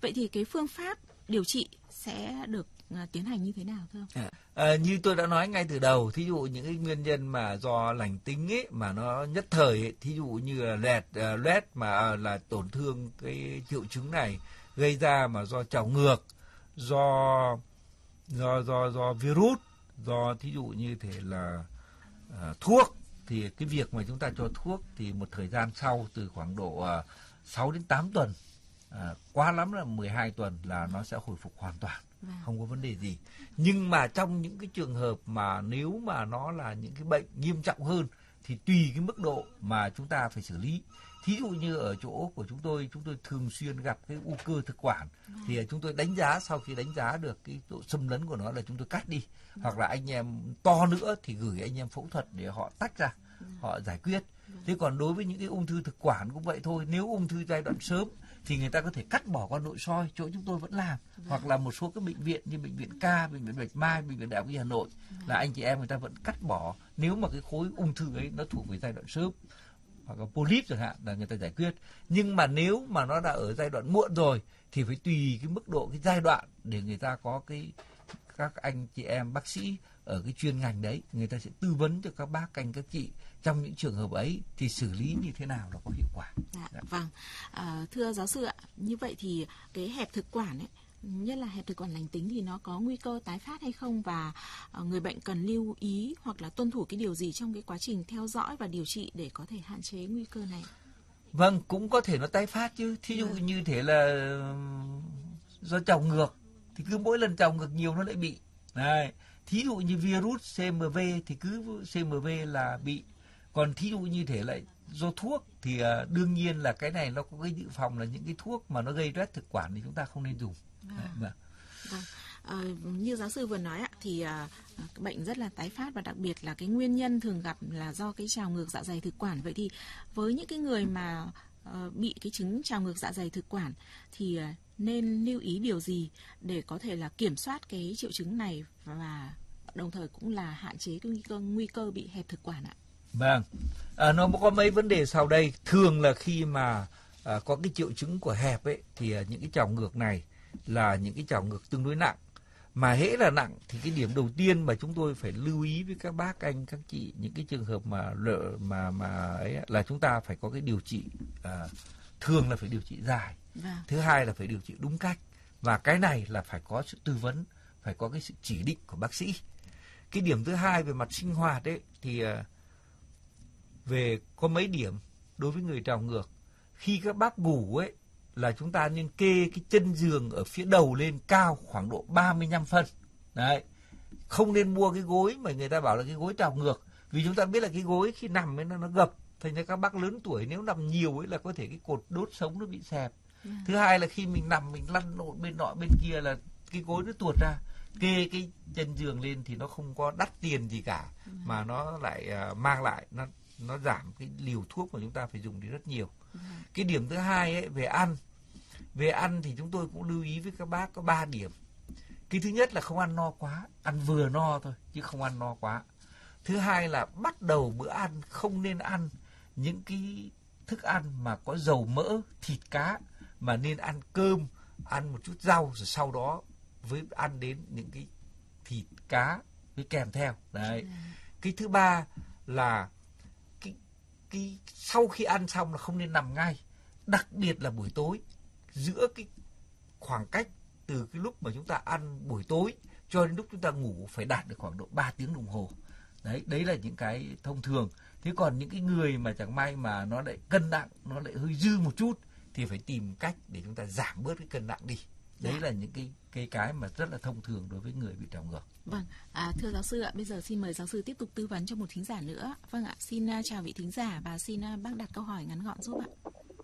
Vậy thì cái phương pháp điều trị sẽ được tiến hành như thế nào thưa ông? Như tôi đã nói ngay từ đầu, thí dụ những cái nguyên nhân mà do lành tính ấy, mà nó nhất thời ấy, thí dụ như là loét mà là tổn thương cái triệu chứng này gây ra mà do trào ngược, do virus, do thí dụ như thể là thuốc, thì cái việc mà chúng ta cho thuốc thì một thời gian sau từ khoảng độ 6 đến 8 tuần, quá lắm là 12 tuần là nó sẽ hồi phục hoàn toàn, không có vấn đề gì. Nhưng mà trong những cái trường hợp mà nếu mà nó là những cái bệnh nghiêm trọng hơn thì tùy cái mức độ mà chúng ta phải xử lý. Thí dụ như ở chỗ của chúng tôi thường xuyên gặp cái u cơ thực quản, thì chúng tôi đánh giá, sau khi đánh giá được cái độ xâm lấn của nó là chúng tôi cắt đi, hoặc là anh em to nữa thì gửi anh em phẫu thuật để họ tách ra, họ giải quyết. Thế còn đối với những cái ung thư thực quản cũng vậy thôi, nếu ung thư giai đoạn sớm thì người ta có thể cắt bỏ qua nội soi, chỗ chúng tôi vẫn làm, hoặc là một số các bệnh viện như bệnh viện K, bệnh viện Bạch Mai, bệnh viện Đại học Y Hà Nội là anh chị em người ta vẫn cắt bỏ nếu mà cái khối ung thư ấy nó thuộc về giai đoạn sớm, hoặc là polyp chẳng hạn là người ta giải quyết. Nhưng mà nếu mà nó đã ở giai đoạn muộn rồi thì phải tùy cái mức độ, cái giai đoạn để người ta có các anh chị em bác sĩ ở cái chuyên ngành đấy, người ta sẽ tư vấn cho các bác các chị trong những trường hợp ấy thì xử lý như thế nào là có hiệu quả. Vâng, thưa giáo sư ạ, như vậy thì cái hẹp thực quản ấy, nhất là hẹp thực quản lành tính thì nó có nguy cơ tái phát hay không, và người bệnh cần lưu ý hoặc là tuân thủ cái điều gì trong cái quá trình theo dõi và điều trị để có thể hạn chế nguy cơ này? Vâng, cũng có thể nó tái phát chứ. Thí dụ như thế là do trào ngược thì cứ mỗi lần trào ngược nhiều nó lại bị. Đấy. Thí dụ như virus CMV thì cứ CMV là bị. Còn thí dụ như thế lại do thuốc thì đương nhiên là cái này nó có cái dự phòng là những cái thuốc mà nó gây loét thực quản thì chúng ta không nên dùng. Như giáo sư vừa nói ạ, thì bệnh rất là tái phát, và đặc biệt là cái nguyên nhân thường gặp là do cái trào ngược dạ dày thực quản. Vậy thì với những cái người mà bị cái chứng trào ngược dạ dày thực quản thì nên lưu ý điều gì để có thể là kiểm soát cái triệu chứng này và đồng thời cũng là hạn chế cái nguy cơ bị hẹp thực quản ạ? Vâng, nó có mấy vấn đề sau đây. Thường là khi mà có cái triệu chứng của hẹp ấy thì những cái trào ngược này là những cái trào ngược tương đối nặng. Mà hễ là nặng thì cái điểm đầu tiên mà chúng tôi phải lưu ý với các bác anh các chị, những cái trường hợp mà ấy là chúng ta phải có cái điều trị, thường là phải điều trị dài. Thứ hai là phải điều trị đúng cách, và cái này là phải có sự tư vấn, phải có cái sự chỉ định của bác sĩ. Cái điểm thứ hai về mặt sinh hoạt ấy thì về có mấy điểm đối với người trào ngược. Khi các bác ngủ ấy là chúng ta nên kê cái chân giường ở phía đầu lên cao khoảng độ 35 phân. Đấy. Không nên mua cái gối mà người ta bảo là cái gối trào ngược, vì chúng ta biết là cái gối khi nằm ấy nó gập, thành ra các bác lớn tuổi nếu nằm nhiều ấy là có thể cái cột đốt sống nó bị xẹp. Thứ hai là khi mình nằm mình lăn lộn bên nọ bên kia là cái gối nó tuột ra. Kê cái chân giường lên thì nó không có đắt tiền gì cả, mà nó lại mang lại nó giảm cái liều thuốc mà chúng ta phải dùng đi rất nhiều. Cái điểm thứ hai ấy, về ăn thì chúng tôi cũng lưu ý với các bác có 3 điểm. Cái thứ nhất là không ăn no quá, ăn vừa no thôi chứ không ăn no quá. Thứ hai là bắt đầu bữa ăn không nên ăn những cái thức ăn mà có dầu mỡ, thịt cá, mà nên ăn cơm, ăn một chút rau, rồi sau đó với ăn đến những cái thịt cá với kèm theo. Đấy. Cái thứ ba là cái sau khi ăn xong là không nên nằm ngay, đặc biệt là buổi tối, giữa cái khoảng cách từ cái lúc mà chúng ta ăn buổi tối cho đến lúc chúng ta ngủ phải đạt được khoảng độ 3 tiếng đồng hồ. Đấy là những cái thông thường. Thế còn những cái người mà chẳng may mà nó lại cân nặng, nó lại hơi dư một chút thì phải tìm cách để chúng ta giảm bớt cái cân nặng đi. Đấy là những cái mà rất là thông thường đối với người bị trào ngược. Vâng, thưa giáo sư ạ, bây giờ xin mời giáo sư tiếp tục tư vấn cho một thính giả nữa. Vâng ạ, xin chào vị thính giả và xin bác đặt câu hỏi ngắn gọn giúp ạ.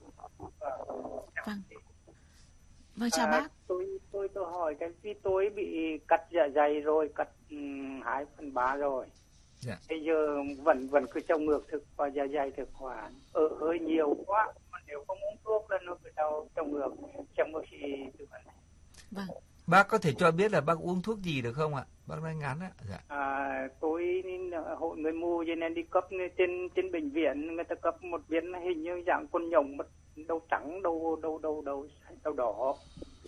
Vâng, chào bác. Tôi hỏi cái khi tôi bị cắt dạ dày rồi, cắt 2/3 rồi. Dạ. Bây giờ vẫn cứ trào ngược và dạ dày thực quản hơi nhiều quá, mà nếu không uống thuốc là nó cứ trào ngược thì tư vấn. Vâng. Bác có thể cho biết là bác uống thuốc gì được không ạ? Bác nói ngắn ạ. Dạ. Tôi hội người mù cho nên đi cấp trên bệnh viện, người ta cấp một viên hình như dạng con nhộng, đầu trắng, đầu đỏ.